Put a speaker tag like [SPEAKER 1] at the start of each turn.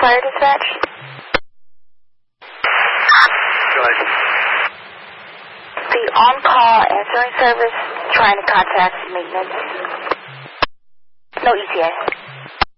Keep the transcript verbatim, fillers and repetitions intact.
[SPEAKER 1] Fire Dispatch?
[SPEAKER 2] Go ahead.
[SPEAKER 1] The on-call answering service trying to contact maintenance. No E T A.